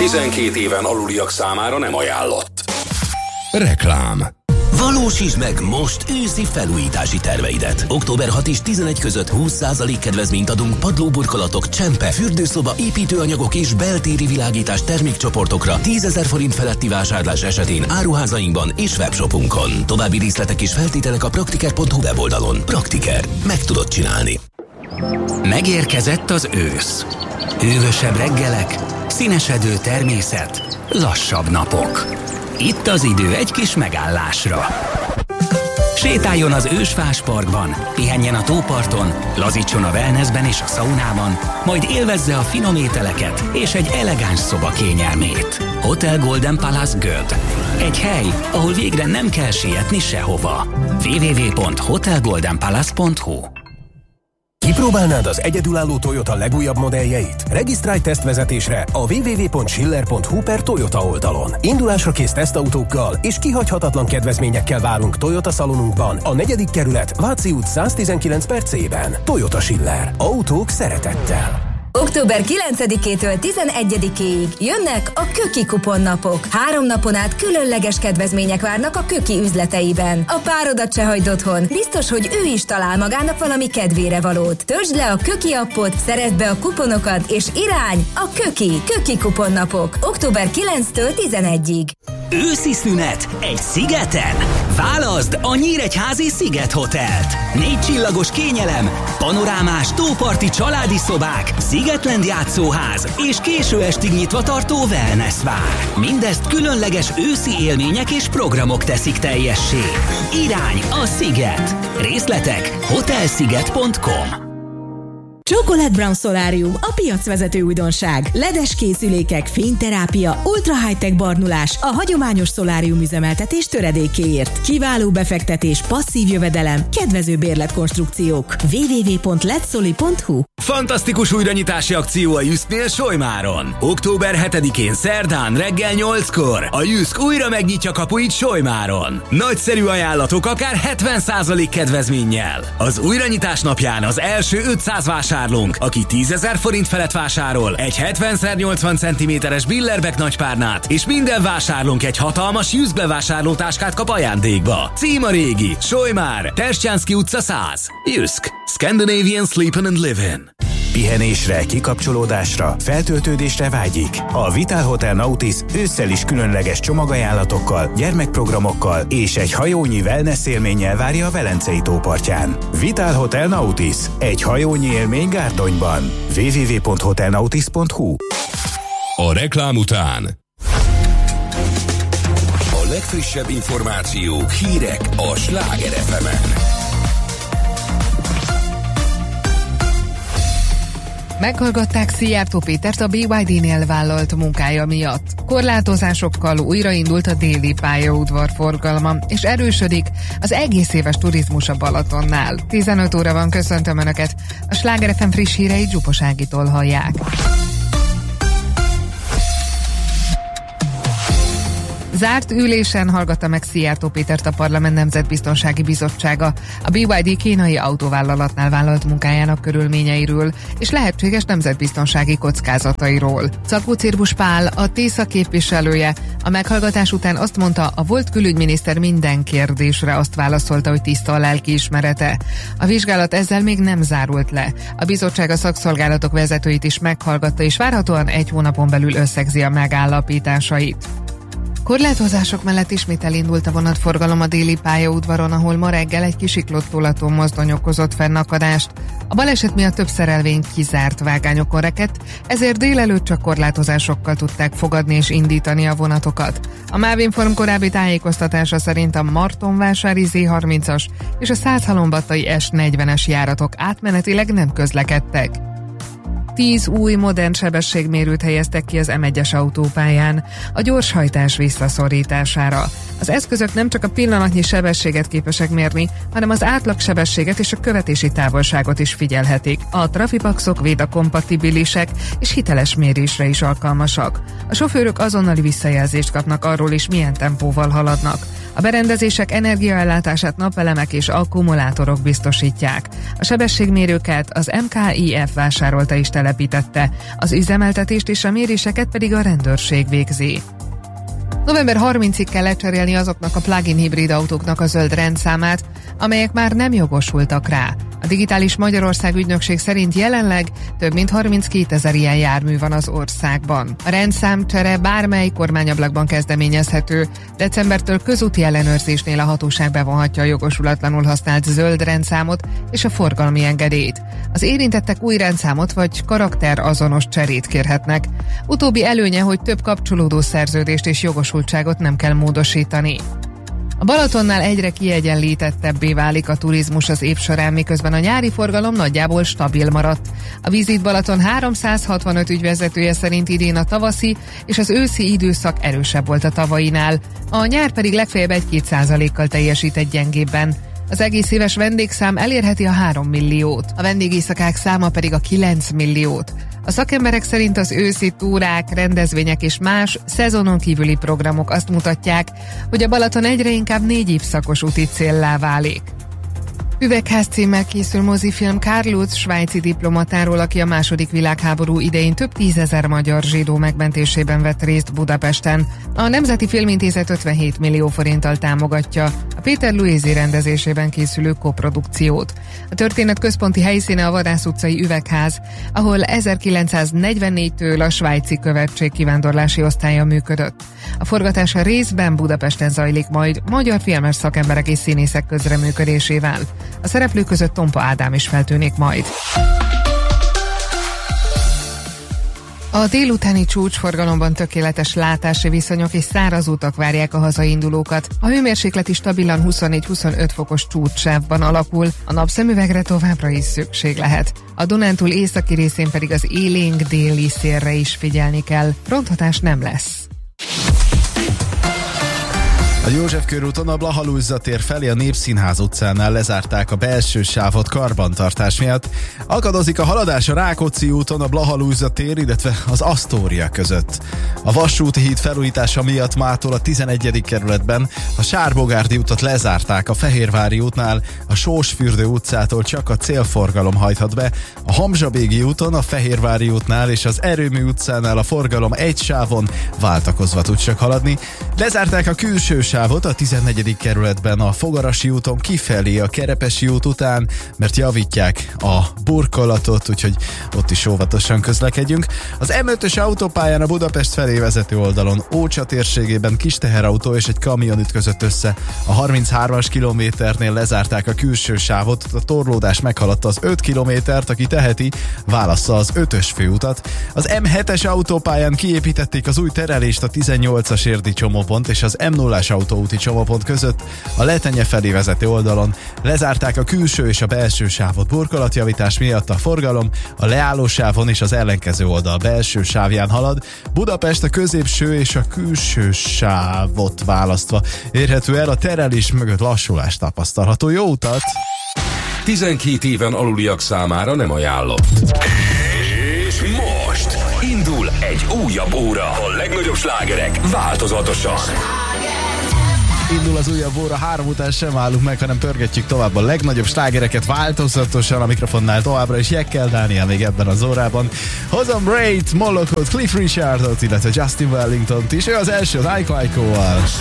12 éven aluliak számára nem ajánlott. Reklám. Valósítsd meg most őszi felújítási terveidet. Október 6 és 11 között 20% kedvezményt adunk padlóburkolatok, csempe, fürdőszoba, építőanyagok és beltéri világítás termékcsoportokra 10 000 forint feletti vásárlás esetén áruházainkban és webshopunkon. További részletek és feltételek a praktiker.hu weboldalon. Praktiker. Meg tudod csinálni. Megérkezett az ősz. Hűvösebb reggelek, színesedő természet, lassabb napok. Itt az idő egy kis megállásra. Sétáljon az Ősfás Parkban, pihenjen a tóparton, lazítson a wellnessben és a szaunában, majd élvezze a finom ételeket és egy elegáns szoba kényelmét. Hotel Golden Palace Göd. Egy hely, ahol végre nem kell sietni sehova. www.hotelgoldenpalace.hu. Kipróbálnád az egyedülálló Toyota legújabb modelljeit? Regisztrálj tesztvezetésre a www.schiller.hu/Toyota oldalon. Indulásra kész tesztautókkal és kihagyhatatlan kedvezményekkel várunk Toyota szalonunkban, a 4. kerület, Váci út 119/C-ben. Toyota Schiller. Autók szeretettel. Október 9-től 11-ig jönnek a Köki kuponnapok. 3 napon át különleges kedvezmények várnak a Köki üzleteiben. A párodat se hagyd otthon. Biztos, hogy ő is talál magának valami kedvére valót. Töltsd le a Köki appot, szerezd be a kuponokat, és irány a Köki kuponnapok. Október 9-től 11-ig. Őszi szünet egy szigeten? Válaszd a Nyíregyházi Sziget Hotelt. 4 csillagos kényelem, panorámás tóparti családi szobák, Szigetland játszóház és késő estig nyitva tartó wellness vár. Mindezt különleges őszi élmények és programok teszik teljessé. Irány a Sziget. Részletek hotelsziget.com. Chocolate Brown Solarium, a piacvezető újdonság. LED-es készülékek, fényterápia, ultra high-tech barnulás a hagyományos szolárium üzemeltetés töredékéért. Kiváló befektetés, passzív jövedelem, kedvező bérletkonstrukciók. www.ledsoli.hu. Fantasztikus újranyitási akció a Jysknél Solymáron. Október 7-én szerdán reggel 8-kor a Jysk újra megnyitja kapuit Solymáron. Nagyszerű ajánlatok akár 70% kedvezménnyel. Az újranyitás napján az első 500 vásárlónk, aki 10 000 forint felett vásárol, egy 70x80 cm-es Billerbeck nagypárnát, és minden vásárlónk egy hatalmas Jysk bevásárlótáskát kap ajándékba. Cím a régi, Solymár, Terstjánszky utca 100. Jysk. Scandinavian Sleepin' and Livin'. Pihenésre, kikapcsolódásra, feltöltődésre vágyik. A Vital Hotel Nautis ősszel is különleges csomagajánlatokkal, gyermekprogramokkal és egy hajónyi wellness élménnyel várja a Velencei tópartján. Vital Hotel Nautis. Egy hajónyi élmény Gárdonyban. www.hotelnautis.hu. A reklám után A legfrissebb információk, hírek a Sláger FM-en. Meghallgatták Szijjártó Pétert a BYD-nél vállalt munkája miatt. Korlátozásokkal újraindult a déli pályaudvar forgalma, és erősödik az egész éves turizmus a Balatonnál. 15 óra van, köszöntöm Önöket. A Sláger FM friss híreit Zsupos Ágitól hallják. Zárt ülésen hallgatta meg Szijjártó Pétert a Parlament Nemzetbiztonsági Bizottsága a BYD kínai autóvállalatnál vállalt munkájának körülményeiről és lehetséges nemzetbiztonsági kockázatairól. Czakó Cirbusz Pál, a TÉSZA képviselője, a meghallgatás után azt mondta, a volt külügyminiszter minden kérdésre azt válaszolta, hogy tiszta a lelkiismerete. A vizsgálat ezzel még nem zárult le. A bizottság a szakszolgálatok vezetőit is meghallgatta, és várhatóan 1 hónapon belül összegzi a megállapításait. Korlátozások mellett ismét elindult a vonatforgalom a déli pályaudvaron, ahol ma reggel egy kisiklott mozdony okozott fennakadást. A baleset miatt több szerelvény kizárt vágányokon rekedt, ezért délelőtt csak korlátozásokkal tudták fogadni és indítani a vonatokat. A MÁV Inform korábbi tájékoztatása szerint a Martonvásári Z30-as és a Százhalombattai S40-es járatok átmenetileg nem közlekedtek. 10 új modern sebességmérőt helyeztek ki az M1-es autópályán a gyorshajtás visszaszorítására. Az eszközök nem csak a pillanatnyi sebességet képesek mérni, hanem az átlagsebességet és a követési távolságot is figyelhetik. A trafipaxok védakompatibilisek és hiteles mérésre is alkalmasak. A sofőrök azonnali visszajelzést kapnak arról is, milyen tempóval haladnak. A berendezések energiaellátását napelemek és akkumulátorok biztosítják. A sebességmérőket az MKIF vásárolta és telepítette, az üzemeltetést és a méréseket pedig a rendőrség végzi. November 30-ig kell lecserélni azoknak a plug-in hibrid autóknak a zöld rendszámát, amelyek már nem jogosultak rá. A Digitális Magyarország ügynökség szerint jelenleg több mint 32 000 ilyen jármű van az országban. A rendszámcsere bármely kormányablakban kezdeményezhető. Decembertől közúti ellenőrzésnél a hatóság bevonhatja a jogosulatlanul használt zöld rendszámot és a forgalmi engedélyt. Az érintettek új rendszámot vagy karakterazonos cserét kérhetnek. Utóbbi előnye, hogy több kapcsolódó szerződést és jogosultságot nem kell módosítani. A Balatonnál egyre kiegyenlítettebbé válik a turizmus az év során, miközben a nyári forgalom nagyjából stabil maradt. A Visit Balaton 365 ügyvezetője szerint idén a tavaszi és az őszi időszak erősebb volt a tavainál. A nyár pedig legfeljebb 1-2%-kal teljesített gyengébben. Az egész éves vendégszám elérheti a 3 milliót, a vendégészakák száma pedig a 9 milliót. A szakemberek szerint az őszi túrák, rendezvények és más szezonon kívüli programok azt mutatják, hogy a Balaton egyre inkább 4 évszakos úti céllá válik. Üvegház címmel készül mozifilm Karl Lutz svájci diplomatáról, aki a II. Világháború idején több 10 000 magyar zsidó megmentésében vett részt Budapesten. A Nemzeti Filmintézet 57 millió forinttal támogatja a Péter Luisi rendezésében készülő koprodukciót. A történet központi helyszíne a Vadász utcai üvegház, ahol 1944-től a svájci követség kivándorlási osztálya működött. A forgatás a részben Budapesten zajlik majd magyar filmes szakemberek és színészek közreműködésével. A szereplők között Tompa Ádám is feltűnik majd. A délutáni csúcsforgalomban tökéletes látási viszonyok és száraz utak várják a hazaindulókat. A hőmérséklet is stabilan 24-25 fokos csúcssávban alakul, a napszemüvegre továbbra is szükség lehet. A Dunántúl északi részén pedig az élénk déli szélre is figyelni kell. Ronthatás nem lesz. A József körúton a Blaha Lujza tér felé a Népszínház utcánál lezárták a belső sávot karbantartás miatt. Akadozik a haladás a Rákóczi úton a Blaha Lujza tér, illetve az Asztória között. A vasúti híd felújítása miatt mától a 11. kerületben a Sárbogárdi utat lezárták, a Fehérvári útnál a Sósfürdő utcától csak a célforgalom hajthat be, a Hamzsabégi úton, a Fehérvári útnál és az Erőmű utcánál a forgalom egy sávon váltakozva tud csak haladni. Lezárták a külső sávot a 14. kerületben a Fogarasi úton kifelé a Kerepesi út után, mert javítják a burkolatot, úgyhogy ott is óvatosan közlekedjünk. Az M5-ös autópályán a Budapest felé vezető oldalon Ócsa térségében kis teherautó és egy kamion ütközött össze. A 33-as kilométernél lezárták a külső sávot, a torlódás meghaladta az 5 kilométert, aki teheti, válassza az 5-ös főutat. Az M7-es autópályán kiépítették az új terelést a 18-as érdi csomópont és az M0-as autóúti csomópont között, a Letenye felé vezető oldalon lezárták a külső és a belső sávot burkolatjavítás miatt, a forgalom a leálló sávon és az ellenkező oldal belső sávján halad. Budapest a középső és a külső sávot választva érhető el, a terelés mögött lassulás tapasztalható. Jó utat! 12 éven aluliak számára nem ajánlott. És most indul egy újabb óra. A legnagyobb slágerek változatosan. Indul az újabb óra, 3 után sem állunk meg, hanem pörgetjük tovább a legnagyobb slágereket változatosan. A mikrofonnál továbbra is Jekkel Dániel még ebben az órában. Hozom Braid, Mollokot, Cliff Richardot, illetve Justin Wellingtont is. Ő az első az Aiko Aiko-val.